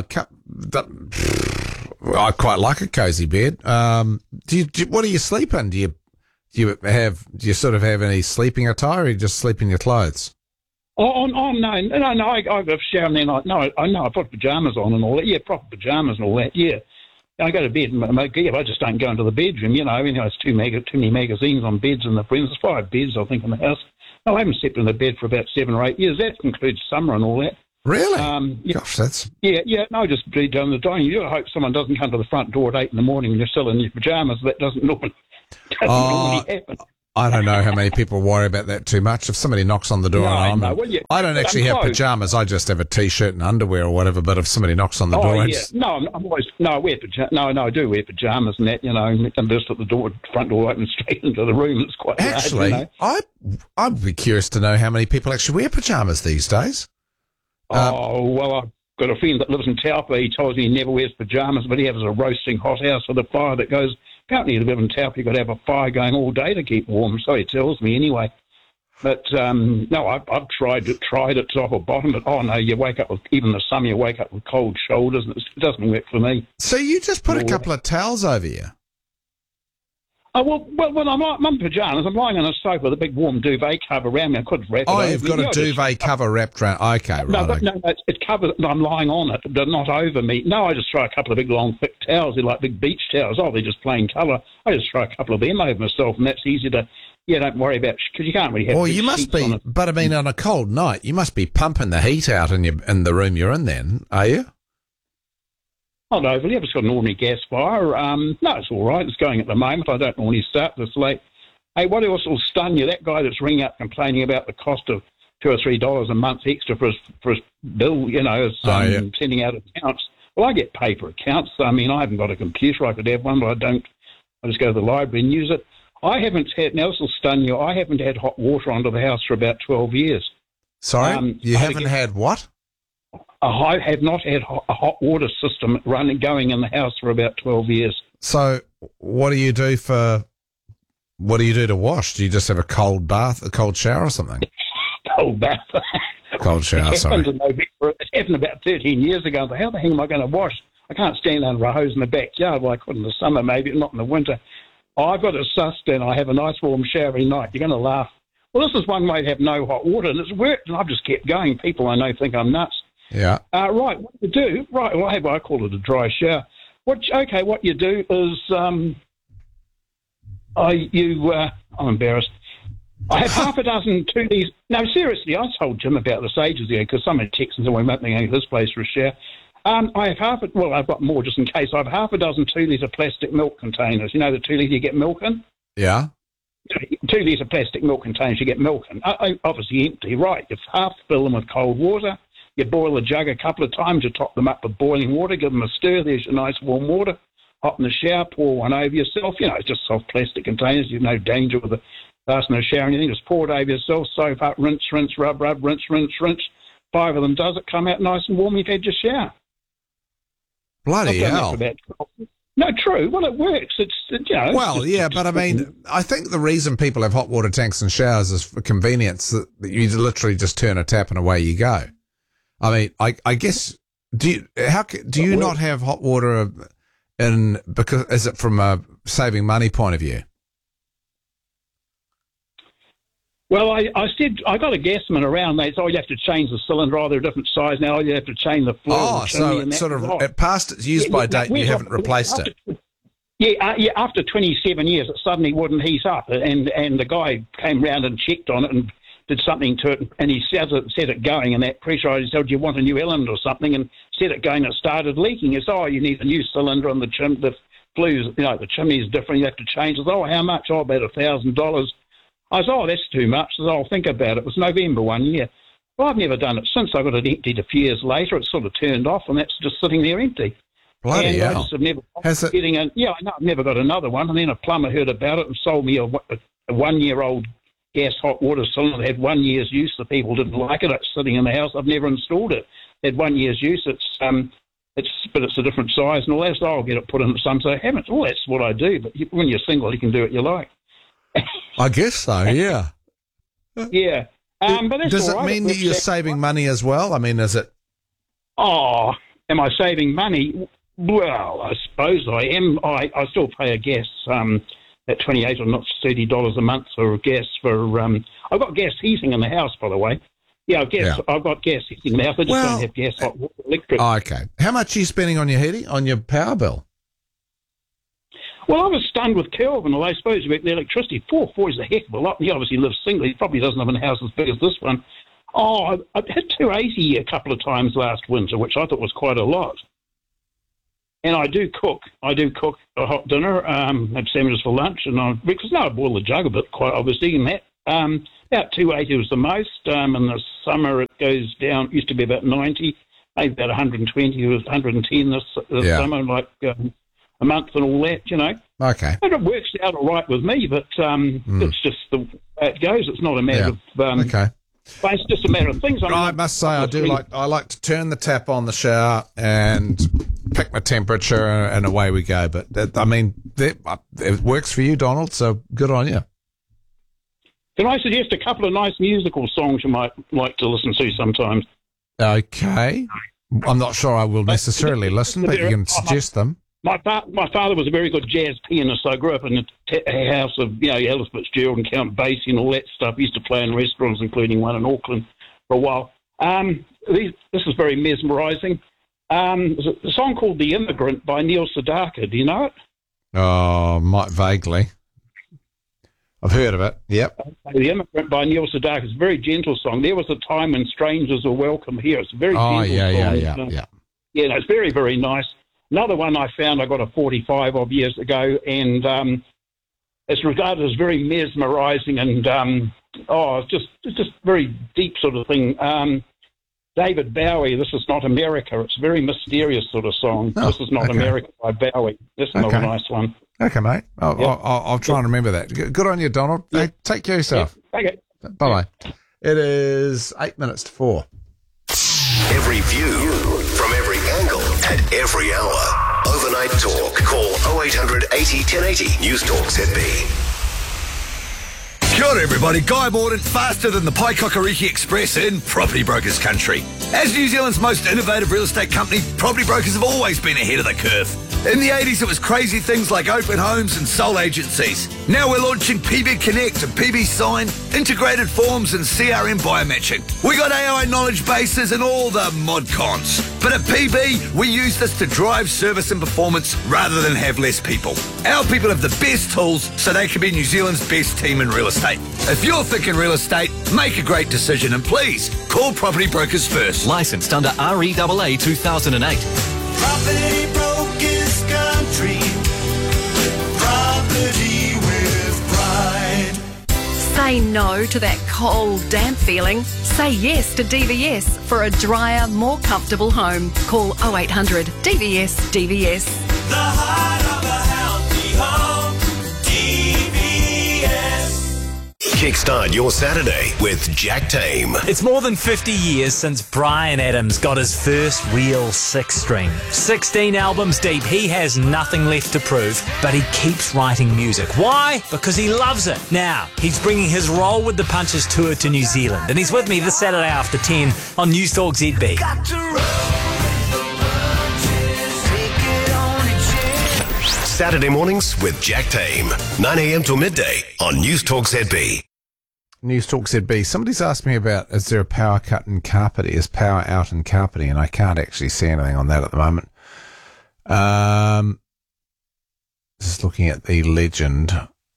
S1: I quite like a cosy bed. What do you sleep in? Do you sort of have any sleeping attire, or you just sleep in your clothes?
S20: No. I go shower and then I put pajamas on and all that. Yeah, proper pajamas and all that. Yeah, I go to bed, I just don't go into the bedroom, you know. It's too many magazines on beds in the friends. There's 5 beds, I think, in the house. No, I haven't slept in the bed for about 7 or 8 years. That includes summer and all that.
S1: Really?
S20: Yeah.
S1: Gosh, that's...
S20: Yeah, no, just be down the dining. You hope someone doesn't come to the front door at 8 in the morning when you're still in your pyjamas. That doesn't normally happen.
S1: I don't know how many people worry about that too much. If somebody knocks on the door, I don't actually have pyjamas. I just have a T-shirt and underwear or whatever. But if somebody knocks on the door,
S20: I do wear pyjamas and that, you know, and just at the door, front door open straight into the room. It's quite
S1: actually.
S20: Hard, you know?
S1: I'd be curious to know how many people actually wear pyjamas these days.
S20: Well, I've got a friend that lives in Taupo. He tells me he never wears pyjamas, but he has a roasting hot house with a fire that goes. Apparently, to live in Taupo, you've got to have a fire going all day to keep warm. So he tells me anyway. But no, I've tried it top or bottom. But no, you wake up with, even the summer, you wake up with cold shoulders, and it doesn't work for me.
S1: So you just put a couple of towels over you?
S20: Well, when I'm in pyjamas, I'm lying on a sofa with a big warm duvet cover around me. I could wrap it over.
S1: You've got a duvet cover wrapped around. Okay, right.
S20: No, it's covered. I'm lying on it, but not over me. No, I just throw a couple of big, long, thick towels. They're like big beach towels. They're just plain colour. I just throw a couple of them over myself, and that's easy to. Yeah, don't worry about because you can't really have.
S1: Well, you must be, but I mean, on a cold night, you must be pumping the heat out in the room you're in. Then, are you?
S20: Not overly. I've just got an ordinary gas fire. No, it's all right. It's going at the moment. I don't normally start this late. Hey, what else will stun you? That guy that's ringing up complaining about the cost of $2 or $3 a month extra for his bill, you know, sending out accounts. Well, I get paper accounts. I mean, I haven't got a computer. I could have one, but I don't. I just go to the library and use it. I haven't had, now this will stun you, I haven't had hot water onto the house for about 12 years.
S1: Sorry? You haven't had what?
S20: I have not had a hot water system going in the house for about 12 years.
S1: So what do you do to wash? Do you just have a cold bath, a cold shower or something?
S20: Cold bath.
S1: Cold shower, sorry.
S20: It happened about 13 years ago. I thought, how the hell am I going to wash? I can't stand under a hose in the backyard. Well, I could in the summer, maybe, not in the winter. I've got a sustain. I have a nice warm shower every night. You're going to laugh. Well, this is one way to have no hot water, and it's worked, and I've just kept going. People I know think I'm nuts.
S1: Yeah.
S20: Right, what you do, right, well, I call it a dry shower. What you do is, I'm embarrassed. I have half a dozen 2 No, seriously, I told Jim about this ages ago because someone texted and said, well, we might be going to his place for a shower. I have I've got more just in case. I have half a dozen 2 litre plastic milk containers. You know the 2 litre you get milk in?
S1: Yeah.
S20: 2 litre plastic milk containers you get milk in. Obviously empty, right. You half fill them with cold water. You boil the jug a couple of times. You top them up with boiling water. Give them a stir. There's your nice warm water. Hop in the shower. Pour one over yourself. You know, it's just soft plastic containers. You've no danger with the passing the shower or anything. Just pour it over yourself. Soap up. Rinse, rub, rinse. 5 of them does it. Come out nice and warm. You've had your shower.
S1: Bloody hell.
S20: No, true. Well, it works. It's, you know.
S1: Well, yeah, but I mean, I think the reason people have hot water tanks and showers is for convenience, that you literally just turn a tap and away you go. I mean, I guess, do you not have hot water because is it from a saving money point of view?
S20: Well, I said I got a gasman around. They said, you have to change the cylinder. They're a different size now. You have to change the floor.
S1: Oh, so it's sort of it passed its use by date and you haven't replaced it.
S20: Yeah, after 27 years, it suddenly wouldn't heat up. And the guy came round and checked on it and did something to it, and he set it going, and that pressure, he said, do you want a new element or something, and set it going, and it started leaking. He said, you need a new cylinder, and the flues, you know, the chimney's different, you have to change it. How much? About $1,000. I said, that's too much. I said, I'll think about it. It was November one year. Well, I've never done it since. I got it emptied a few years later. It sort of turned off, and that's just sitting there empty.
S1: Bloody hell.
S20: I just have never I've never got another one, and then a plumber heard about it and sold me a 1-year-old gas hot water cylinder. It had 1 year's use. The people didn't like it. It's sitting in the house. I've never installed it. It had 1 year's use. But it's a different size and all that. So I'll get it put in some. So I haven't. Well, that's what I do. But when you're single, you can do what you like.
S1: I guess so. Yeah.
S20: Yeah. But that's
S1: does it
S20: right.
S1: mean that you're saving money as well? I mean, is it?
S20: Oh, am I saving money? Well, I suppose I am. I still pay a gas. At $28 or not $30 a month for gas for I've got gas heating in the house, by the way. Yeah, I've got gas heating in the house. I just don't have gas, hot water, electric.
S1: Oh, okay. How much are you spending on your heating, on your power bill?
S20: Well, I was stunned with Kelvin, although I suppose about the electricity. 4 is a heck of a lot. He obviously lives single. He probably doesn't have a house as big as this one. Oh, I had 280 a couple of times last winter, which I thought was quite a lot. And I do cook. I do cook a hot dinner, have sandwiches for lunch, and because now I boil the jug a bit, quite obviously, and that. About 280 was the most. In the summer, it goes down. It used to be about 90, maybe about 120. It was 110 this summer, like a month and all that, you know.
S1: Okay.
S20: And it works out all right with me, but it's just the way it goes. It's not a matter of...
S1: okay.
S20: But it's just a matter of things.
S1: I must say, I like to turn the tap on the shower and pick my temperature, and away we go. But it works for you, Donald. So good on you.
S20: Can I suggest a couple of nice musical songs you might like to listen to sometimes?
S1: Okay. I'm not sure I will necessarily listen, but you can suggest them.
S20: My father was a very good jazz pianist. I grew up in a house of, Ellis Fitzgerald and Count Basie and all that stuff. He used to play in restaurants, including one in Auckland for a while. This is very mesmerising. There's a song called The Immigrant by Neil Sedaka. Do you know it?
S1: Oh, vaguely. I've heard of it, yep.
S20: The Immigrant by Neil Sedaka is a very gentle song. There was a time when strangers were welcome here. It's a very gentle song.
S1: Yeah.
S20: Yeah, it's very, very nice. Another one I found, I got a 45 of years ago, and it's regarded as very mesmerising and, it's just very deep sort of thing. David Bowie, This Is Not America. It's a very mysterious sort of song. This Is Not America by Bowie. That's another nice one.
S1: Okay, mate. I'll try and remember that. Good on you, Donald. Hey, take care of yourself.
S20: Okay.
S1: Bye-bye. It is 8 minutes to 4.
S3: Every view from every angle at every hour. Overnight Talk. Call 0800 80 1080. News Talk ZB.
S21: Kia ora everybody, Guy Morden, faster than the Paikakariki Express in Property Brokers Country. As New Zealand's most innovative real estate company, Property Brokers have always been ahead of the curve. In the 80s, it was crazy things like open homes and sole agencies. Now we're launching PB Connect and PB Sign, integrated forms and CRM biomatching. We got AI knowledge bases and all the mod cons. But at PB, we use this to drive service and performance rather than have less people. Our people have the best tools so they can be New Zealand's best team in real estate. If you're thinking real estate, make a great decision and please call Property Brokers first.
S22: Licensed under REAA 2008.
S4: Property Brokers Country. Property with pride.
S23: Say no to that cold, damp feeling. Say yes to DVS for a drier, more comfortable home. Call 0800 DVS DVS.
S4: The heart of a healthy home. DVS.
S3: Kickstart your Saturday with Jack Tame.
S24: It's more than 50 years since Bryan Adams got his first real six-string. 16 albums deep, he has nothing left to prove, but he keeps writing music. Why? Because he loves it. Now, he's bringing his Roll with the Punches tour to New Zealand, and he's with me this Saturday after 10 on News Talk ZB.
S3: Saturday mornings with Jack Tame. 9 a.m. till midday on News Talk ZB.
S1: News Talk ZB. Somebody's asked me about, is there a power cut in Kapiti? Is power out in Kapiti? And I can't actually see anything on that at the moment. Just looking at the legend,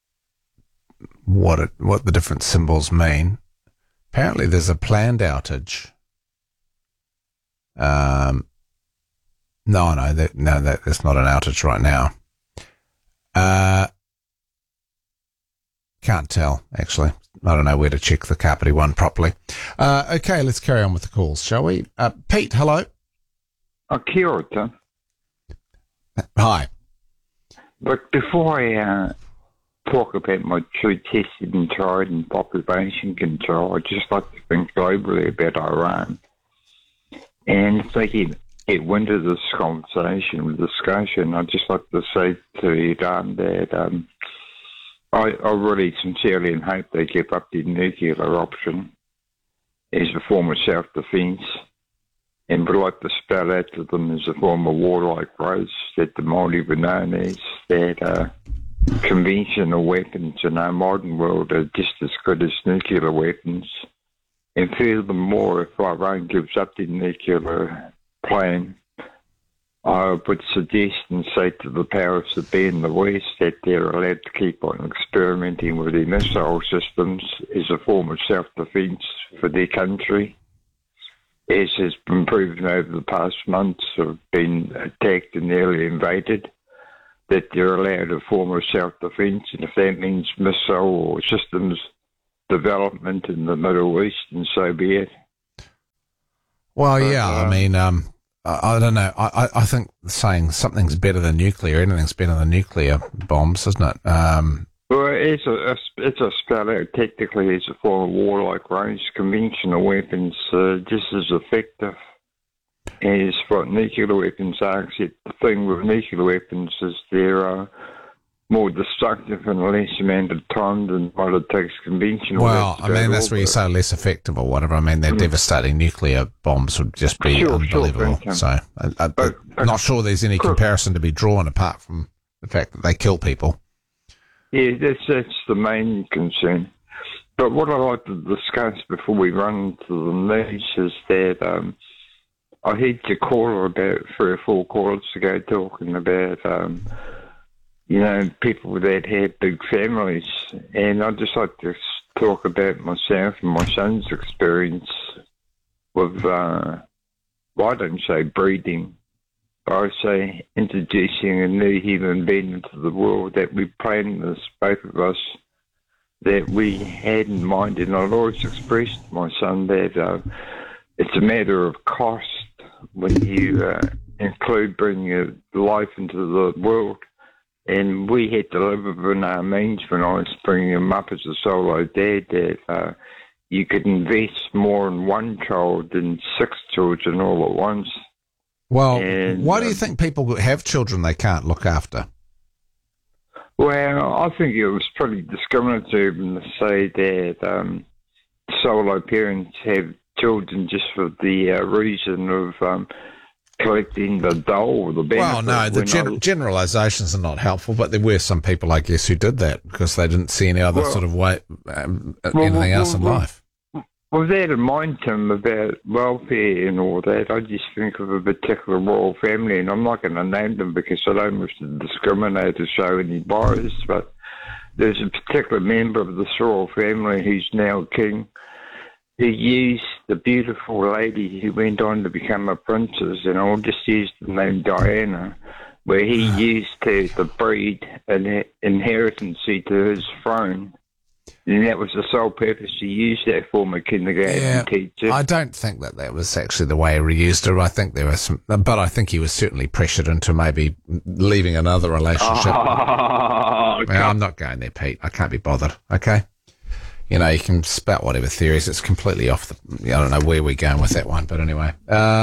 S1: what the different symbols mean. Apparently there's a planned outage. No, that's not an outage right now. Can't tell, actually. I don't know where to check the Kapiti one properly. Okay, let's carry on with the calls, shall we? Pete, hello.
S25: Kia ora.
S1: Hi.
S25: But before I talk about my true tested and tried and population control, I'd just like to think globally about Iran. And if they get wind of this conversation, discussion, I'd just like to say to Iran that I really sincerely and hope they give up the nuclear option as a form of self-defence, and would like to spell out to them as a form of warlike race that the Māori were known as, that conventional weapons in our modern world are just as good as nuclear weapons. And furthermore, if Iran gives up the nuclear plan, I would suggest and say to the powers that be in the West that they're allowed to keep on experimenting with their missile systems as a form of self-defence for their country. As has been proven over the past months, have been attacked and nearly invaded, that they're allowed a form of self-defence, and if that means missile or systems development in the Middle East, and so be it.
S1: Well, yeah, I mean, I don't know. I think saying something's better than nuclear, anything's better than nuclear bombs, isn't it?
S25: Well, it's a spell out technically as a form of warlike range. Conventional weapons just as effective as what nuclear weapons are, except the thing with nuclear weapons is they're more destructive in a less amount of time than what it takes conventional.
S1: Well, I mean, that's where you say less effective or whatever. I mean, they're devastating nuclear bombs would just be unbelievable. So I'm not sure there's any comparison to be drawn apart from the fact that they kill people.
S25: Yeah, that's the main concern. But what I'd like to discuss before we run to the news is that I heard your caller about 3 or 4 callers ago talking about people that have big families, and I'd just like to talk about myself and my son's experience with, I don't say breeding, but I say introducing a new human being into the world, that we planned this, both of us, that we had in mind, and I'd always expressed to my son that it's a matter of cost when you include bringing a life into the world. And we had to live within our means when I was bringing him up as a solo dad, that you could invest more in one child than 6 children all at once.
S1: Well, why do you think people who have children they can't look after?
S25: Well, I think it was pretty discriminatory to say that solo parents have children just for the reason of collecting the dole or the benefit.
S1: Well, no, the generalisations are not helpful, but there were some people, I guess, who did that because they didn't see any other sort of way, anything else in life.
S25: With that in mind, Tim, about welfare and all that, I just think of a particular royal family, and I'm not going to name them because I don't wish to discriminate or show any bias, but there's a particular member of the royal family who's now king, who used the beautiful lady who went on to become a princess, and I'll just use the name Diana, where he used her to breed an inheritance to his throne. And that was the sole purpose. He used that former kindergarten teacher.
S1: I don't think that was actually the way he used her. I think there was some, but I think he was certainly pressured into maybe leaving another relationship. Well, I'm not going there, Pete. I can't be bothered. Okay. You know, you can spout whatever theories. It's completely off the... I don't know where we're going with that one, but anyway.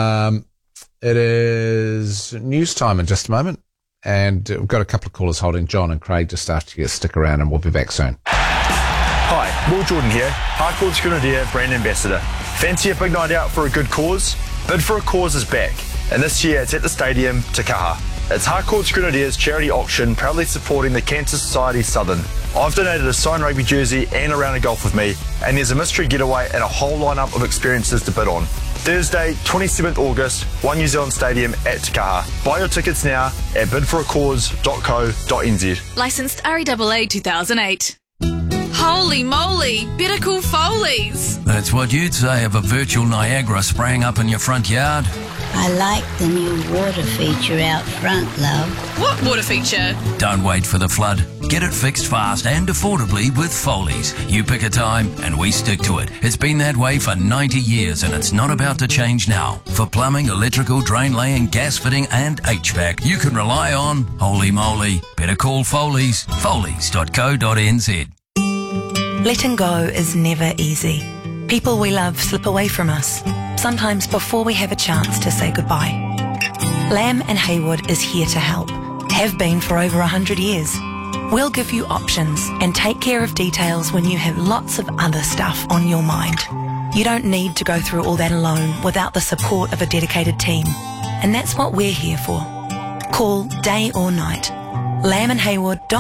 S1: It is news time in just a moment, and we've got a couple of callers holding. John and Craig, just after you stick around, and we'll be back soon.
S2: Hi, Will Jordan here, Harcourt's Grenadier brand ambassador. Fancy a big night out for a good cause? Bid for a Cause is back, and this year it's at the Stadium, Te Kaha. It's Harcourt's Grenadiers charity auction, proudly supporting the Cancer Society Southern. I've donated a signed rugby jersey and a round of golf with me, and there's a mystery getaway and a whole lineup of experiences to bid on. Thursday, 27th August, One New Zealand Stadium at Te Kaha. Buy your tickets now at bidforacause.co.nz.
S11: Licensed REAA 2008. Holy moly, better call Foley's.
S5: That's what you'd say of a virtual Niagara spraying up in your front yard.
S6: I like the new water feature out front, love.
S11: What water feature?
S5: Don't wait for the flood. Get it fixed fast and affordably with Foley's. You pick a time and we stick to it. It's been that way for 90 years and it's not about to change now. For plumbing, electrical, drain laying, gas fitting and HVAC, you can rely on holy moly. Better call Foley's. Foley's.co.nz.
S7: Letting go is never easy. People we love slip away from us, sometimes before we have a chance to say goodbye. Lamb and Haywood is here to help, have been for over 100 years. We'll give you options and take care of details when you have lots of other stuff on your mind. You don't need to go through all that alone without the support of a dedicated team, and that's what we're here for. Call day or night.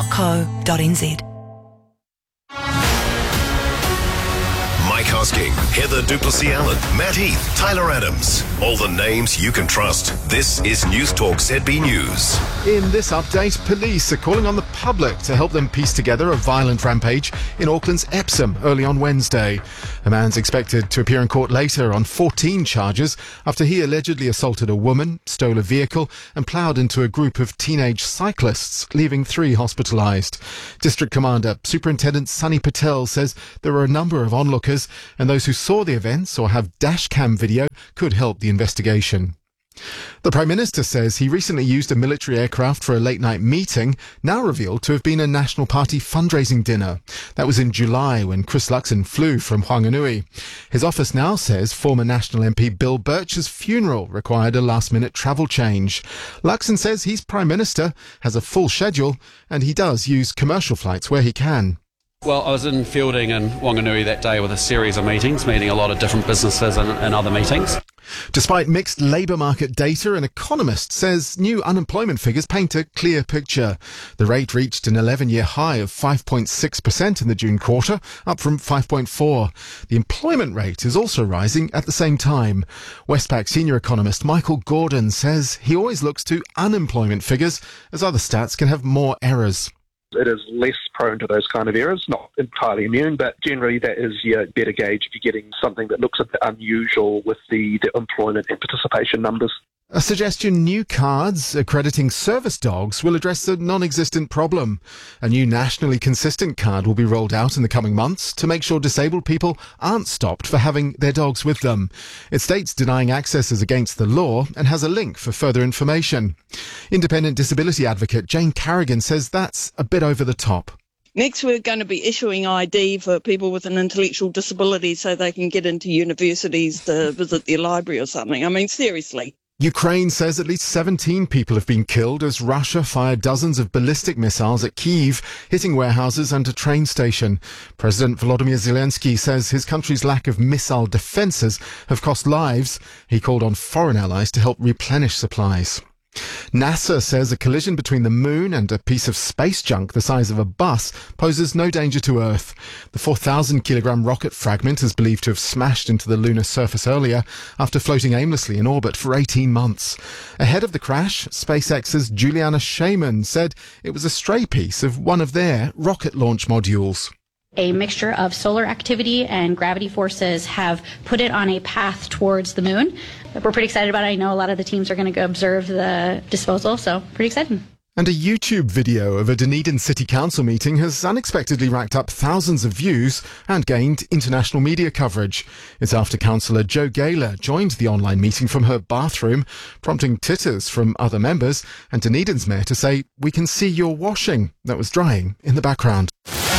S7: lambandhaywood.co.nz.
S3: Mike Hosking, Heather Duplessis-Allen, Matt Heath, Tyler Adams. All the names you can trust. This is News Talk ZB News.
S9: In this update, police are calling on the public to help them piece together a violent rampage in Auckland's Epsom early on Wednesday. A man's expected to appear in court later on 14 charges after he allegedly assaulted a woman, stole a vehicle and ploughed into a group of teenage cyclists, leaving 3 hospitalised. District Commander Superintendent Sunny Patel says there were a number of onlookers and those who saw the events or have dashcam video could help the investigation. The Prime Minister says he recently used a military aircraft for a late-night meeting, now revealed to have been a National Party fundraising dinner. That was in July when Chris Luxon flew from Whanganui. His office now says former National MP Bill Birch's funeral required a last-minute travel change. Luxon says he's Prime Minister, has a full schedule, and he does use commercial flights where he can.
S10: Well, I was in Fielding and Whanganui that day with a series of meetings, meeting a lot of different businesses and other meetings.
S9: Despite mixed labour market data, an economist says new unemployment figures paint a clear picture. The rate reached an 11-year high of 5.6% in the June quarter, up from 5.4%. The employment rate is also rising at the same time. Westpac senior economist Michael Gordon says he always looks to unemployment figures as other stats can have more errors.
S12: It is less prone to those kind of errors, not entirely immune, but generally that is your better gauge if you're getting something that looks a bit unusual with the employment and participation numbers.
S9: A suggestion new cards accrediting service dogs will address a non-existent problem. A new nationally consistent card will be rolled out in the coming months to make sure disabled people aren't stopped for having their dogs with them. It states denying access is against the law and has a link for further information. Independent disability advocate Jane Carrigan says that's a bit over the top.
S13: Next, we're going to be issuing ID for people with an intellectual disability so they can get into universities to visit their library or something. I mean, seriously.
S9: Ukraine says at least 17 people have been killed as Russia fired dozens of ballistic missiles at Kyiv, hitting warehouses and a train station. President Volodymyr Zelensky says his country's lack of missile defences have cost lives. He called on foreign allies to help replenish supplies. NASA says a collision between the moon and a piece of space junk the size of a bus poses no danger to Earth. The 4,000-kilogram rocket fragment is believed to have smashed into the lunar surface earlier after floating aimlessly in orbit for 18 months. Ahead of the crash, SpaceX's Juliana Shaman said it was a stray piece of one of their rocket launch modules.
S14: A mixture of solar activity and gravity forces have put it on a path towards the moon. We're pretty excited about it. I know a lot of the teams are going to go observe the disposal, so pretty exciting.
S9: And a YouTube video of a Dunedin City Council meeting has unexpectedly racked up thousands of views and gained international media coverage. It's after Councillor Jo Gaylor joined the online meeting from her bathroom, prompting titters from other members and Dunedin's mayor to say, "We can see your washing," that was drying in the background.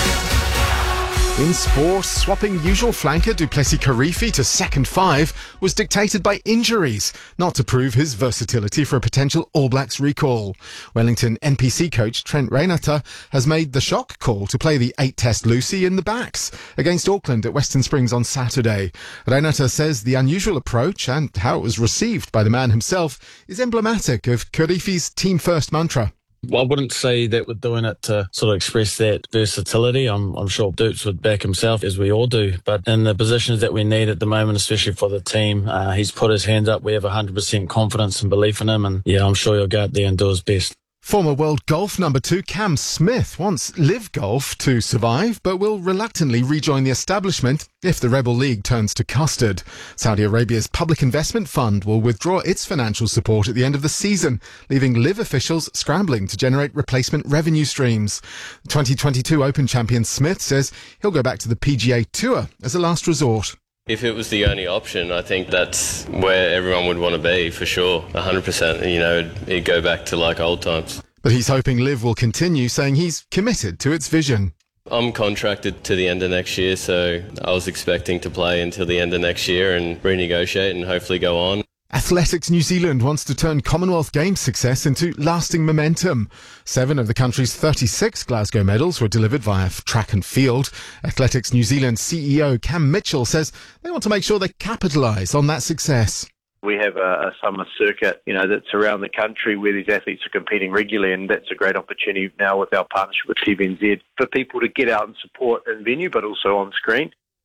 S9: In sport, swapping usual flanker Du Plessis-Kirifi to second five was dictated by injuries, not to prove his versatility for a potential All Blacks recall. Wellington NPC coach Trent Reinater has made the shock call to play the 8-test Lucy in the backs against Auckland at Western Springs on Saturday. Reinater says the unusual approach and how it was received by the man himself is emblematic of Kirifi's team-first mantra.
S26: Well, I wouldn't say that we're doing it to sort of express that versatility. I'm sure Dupes would back himself, as we all do. But in the positions that we need at the moment, especially for the team, he's put his hands up. We have 100% confidence and belief in him. And yeah, I'm sure he'll go out there and do his best.
S9: Former world golf number 2 Cam Smith wants Live Golf to survive, but will reluctantly rejoin the establishment if the Rebel League turns to custard. Saudi Arabia's Public Investment Fund will withdraw its financial support at the end of the season, leaving Live officials scrambling to generate replacement revenue streams. 2022 Open champion Smith says he'll go back to the PGA Tour as a last resort.
S27: If it was the only option, I think that's where everyone would want to be, for sure. 100%, it'd go back to like old times.
S9: But he's hoping Liv will continue, saying he's committed to its vision.
S27: I'm contracted to the end of next year, so I was expecting to play until the end of next year and renegotiate and hopefully go on.
S9: Athletics New Zealand wants to turn Commonwealth Games success into lasting momentum. 7 of the country's 36 Glasgow medals were delivered via track and field. Athletics New Zealand CEO Cam Mitchell says they want to make sure they capitalise on that success.
S28: We have a summer circuit, that's around the country where these athletes are competing regularly, and that's a great opportunity now with our partnership with TVNZ for people to get out and support in venue, but also on screen.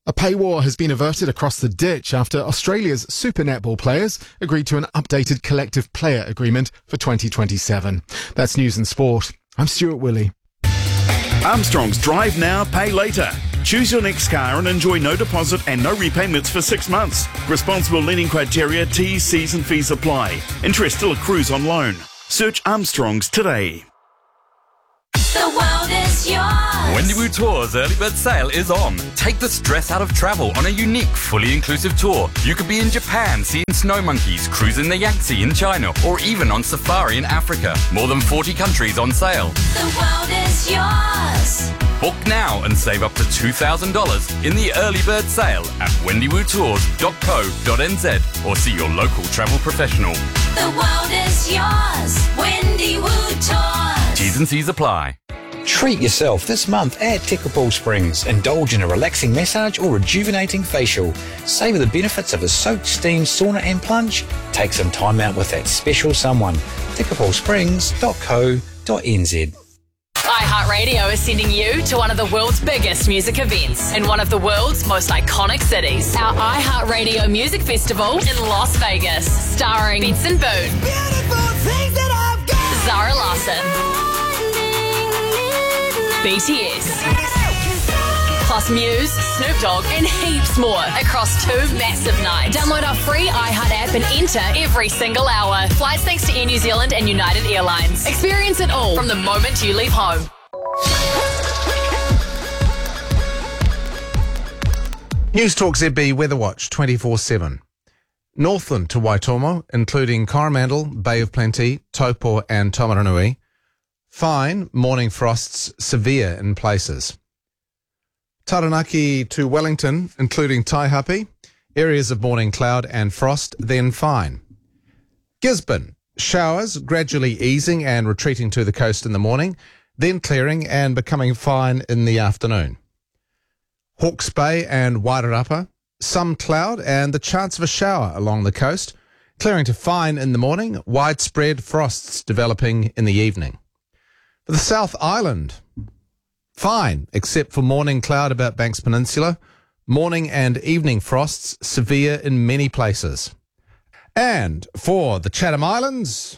S9: A pay war has been averted across the ditch after Australia's Super Netball players agreed to an updated collective player agreement for 2027. That's news and sport. I'm Stuart Willey.
S8: Armstrong's Drive Now, Pay Later. Choose your next car and enjoy no deposit and no repayments for 6 months. Responsible lending criteria, T's, C's and fees apply. Interest still accrues on loan. Search Armstrong's today.
S4: The world is yours.
S15: Wendywoo Tours early bird sale is on. Take the stress out of travel on a unique, fully inclusive tour. You could be in Japan seeing snow monkeys, cruising the Yangtze in China, or even on safari in Africa. More than 40 countries on sale.
S4: The world is yours.
S15: Book now and save up to $2,000 in the early bird sale at wendywootours.co.nz or see your local travel professional.
S4: The world is yours. Wendywoo Tours.
S15: T's and C's apply.
S16: Treat yourself this month at Tekapū Springs. Indulge in a relaxing massage or rejuvenating facial. Savour the benefits of a soak, steam, sauna and plunge. Take some time out with that special someone. tekapūsprings.co.nz.
S17: iHeartRadio is sending you to one of the world's biggest music events in one of the world's most iconic cities. Our iHeartRadio Music Festival in Las Vegas, starring Benson Boone, Zara Larsson, BTS, plus Muse, Snoop Dogg, and heaps more across 2 massive nights. Download our free iHeart app and enter every single hour. Flights thanks to Air New Zealand and United Airlines. Experience it all from the moment you leave home.
S1: News Talk ZB Weather Watch 24/7. Northland to Waitomo, including Coromandel, Bay of Plenty, Taupo and Taumaranui. Fine, morning frosts, severe in places. Taranaki to Wellington, including Taihape, areas of morning cloud and frost, then fine. Gisborne, showers gradually easing and retreating to the coast in the morning, then clearing and becoming fine in the afternoon. Hawke's Bay and Wairarapa, some cloud and the chance of a shower along the coast, clearing to fine in the morning, widespread frosts developing in the evening. For the South Island, fine, except for morning cloud about Banks Peninsula, morning and evening frosts severe in many places. And for the Chatham Islands,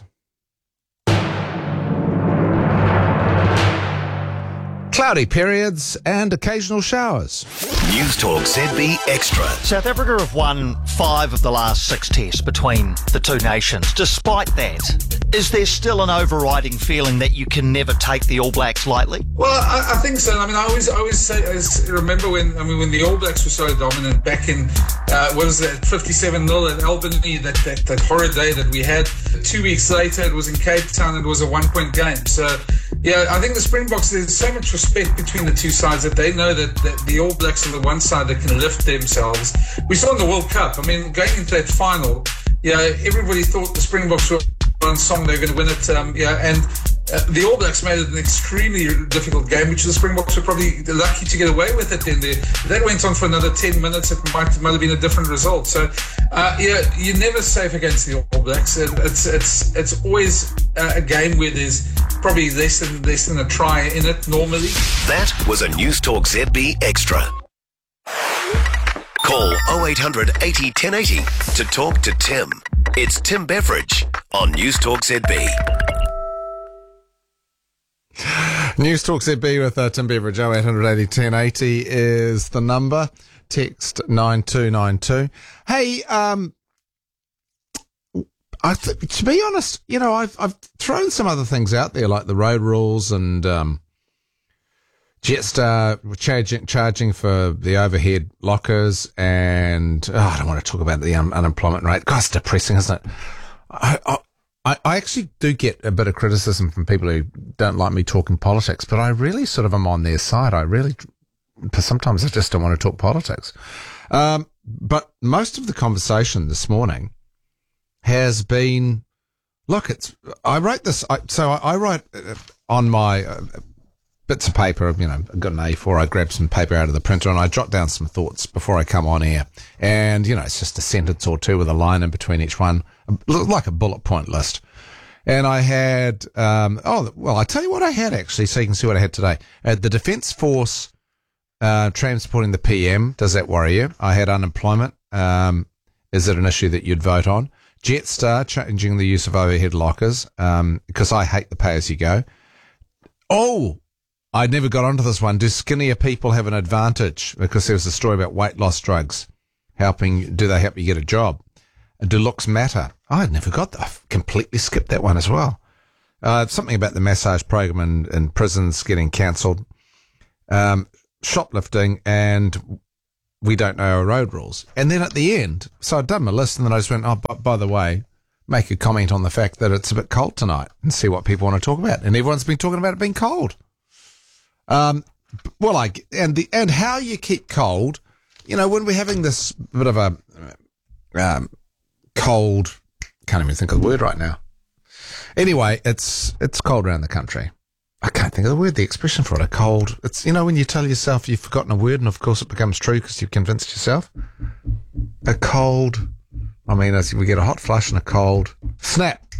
S1: cloudy periods and occasional showers.
S3: News Talk ZB Extra.
S18: South Africa have won 5 of the last 6 tests between the two nations. Despite that, is there still an overriding feeling that you can never take the All Blacks lightly?
S19: Well, I think so. I mean, I always say, remember when the All Blacks were so dominant back in, 57-0 at Albany, that horror day that we had. 2 weeks later, it was in Cape Town, it was a 1-point game. So, yeah, I think the Springboks, there's so much respect between the two sides that they know that the All Blacks are the one side that can lift themselves. We saw in the World Cup, I mean, going into that final, everybody thought the Springboks were on song, they were going to win it, the All Blacks made it an extremely difficult game, which the Springboks were probably lucky to get away with it. Then that went on for another 10 minutes. It might have been a different result. So, you're never safe against the All Blacks. It's always a game where there's probably less than a try in it normally.
S3: That was a News Talk ZB Extra. Call 0800 80 1080 to talk to Tim. It's Tim Beveridge on News Talk ZB.
S1: News Talk ZB with Tim Beveridge. 0800 80 1080 is the number. Text 9292. Hey, to be honest, I've thrown some other things out there like the road rules and Jetstar charging for the overhead lockers, and I don't want to talk about the unemployment rate. God, it's depressing, isn't it? I actually do get a bit of criticism from people who don't like me talking politics, but I really sort of am on their side. Sometimes I just don't want to talk politics. But most of the conversation this morning has been, I wrote this, I write on my bits of paper, I've got an A4, I grab some paper out of the printer and I jot down some thoughts before I come on air. And, it's just a sentence or two with a line in between each one, like a bullet point list. And I had, I tell you what I had actually, so you can see what I had today. I had the Defence Force transporting the PM, does that worry you? I had unemployment. Is it an issue that you'd vote on? Jetstar changing the use of overhead lockers, because I hate the pay-as-you-go. Oh, I never got onto this one. Do skinnier people have an advantage? Because there was a story about weight loss drugs. Do they help you get a job? And do looks matter? I never got that. I've completely skipped that one as well. Something about the massage program in prisons getting cancelled. Shoplifting, and we don't know our road rules. And then at the end, so I'd done my list, and then I just went, by the way, make a comment on the fact that it's a bit cold tonight and see what people want to talk about. And everyone's been talking about it being cold. And how you keep cold, when we're having this bit of a cold, can't even think of the word right now. Anyway, it's cold around the country. I can't think of the word, the expression for it, a cold. It's, when you tell yourself you've forgotten a word and of course it becomes true because you've convinced yourself. A cold, as we get a hot flush and a cold snap.